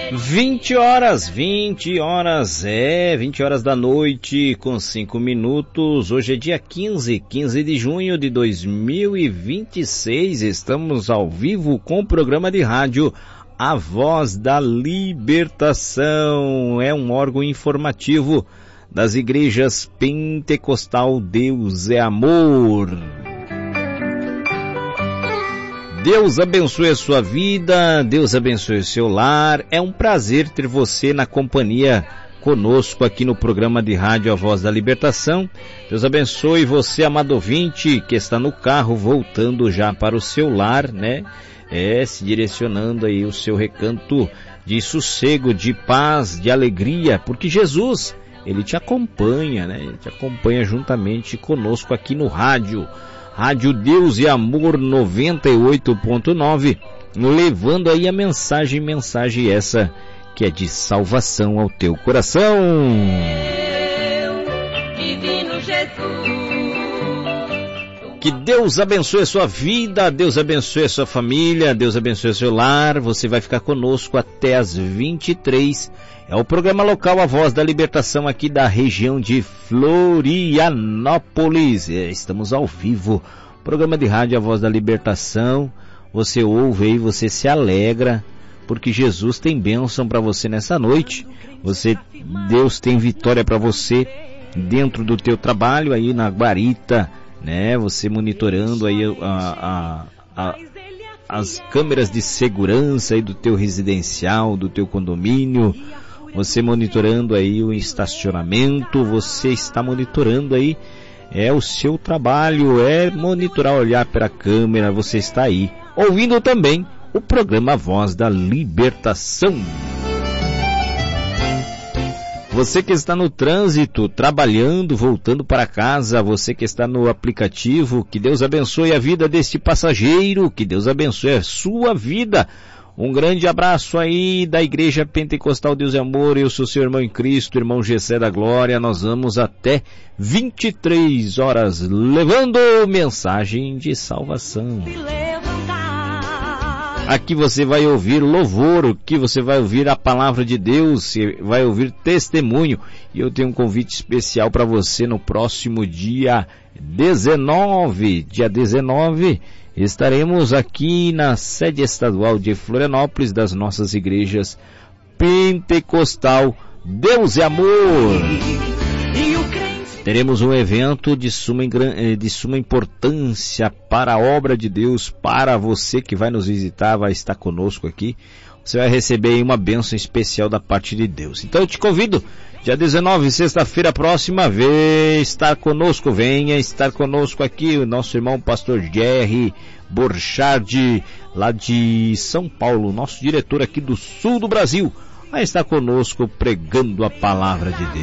20 horas da noite com 5 minutos. Hoje é dia 15 de junho de 2026. Estamos ao vivo com o programa de rádio A Voz da Libertação. É um órgão informativo das igrejas Pentecostal Deus é Amor. Deus abençoe a sua vida, Deus abençoe o seu lar. É um prazer ter você na companhia conosco aqui no programa de rádio A Voz da Libertação. Deus abençoe você, amado ouvinte, que está no carro voltando já para o seu lar, né? Se direcionando aí o seu recanto de sossego, de paz, de alegria, porque Jesus, Ele te acompanha, né? Ele te acompanha juntamente conosco aqui no rádio. Rádio Deus e Amor 98.9, levando aí a mensagem essa que é de salvação ao teu coração. Divino Jesus. Que Deus abençoe a sua vida, Deus abençoe a sua família, Deus abençoe o seu lar. Você vai ficar conosco até as 23. É o programa local A Voz da Libertação aqui da região de Florianópolis. Estamos ao vivo. Programa de rádio A Voz da Libertação. Você ouve aí, você se alegra, porque Jesus tem bênção para você nessa noite. Deus tem vitória para você dentro do teu trabalho aí na guarita, né? Você monitorando aí as câmeras de segurança aí do teu residencial, do teu condomínio. Você monitorando aí o estacionamento, você está monitorando aí o seu trabalho, monitorar, olhar para a câmera, você está aí ouvindo também o programa Voz da Libertação. Você que está no trânsito, trabalhando, voltando para casa, você que está no aplicativo, que Deus abençoe a vida deste passageiro, que Deus abençoe a sua vida. Um grande abraço aí da Igreja Pentecostal Deus é Amor. Eu sou seu irmão em Cristo, irmão Gessé da Glória. Nós vamos até 23 horas levando mensagem de salvação. Aqui você vai ouvir louvor, aqui você vai ouvir a palavra de Deus, você vai ouvir testemunho. E eu tenho um convite especial para você no próximo dia 19. Dia 19, estaremos aqui na sede estadual de Florianópolis das nossas igrejas Pentecostal Deus é Amor. Teremos um evento de suma importância para a obra de Deus, para você que vai nos visitar, vai estar conosco aqui. Você vai receber aí uma bênção especial da parte de Deus. Então eu te convido, dia 19, sexta-feira próxima, venha estar conosco aqui, o nosso irmão pastor Jerry Borchardt, lá de São Paulo, nosso diretor aqui do sul do Brasil, vai estar conosco pregando a palavra de Deus.